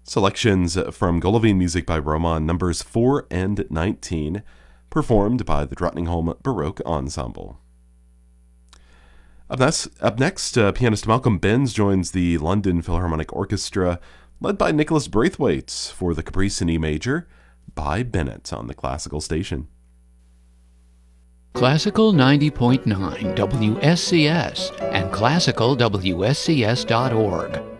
Selections from Golovin music by Roman numbers 4 and 19, performed by the Drottningholm Baroque Ensemble. Up next, pianist Malcolm Benz joins the London Philharmonic Orchestra, led by Nicholas Braithwaite, for the Caprice in E major by Bennett on the Classical Station. Classical 90.9 WSCS and classicalwscs.org.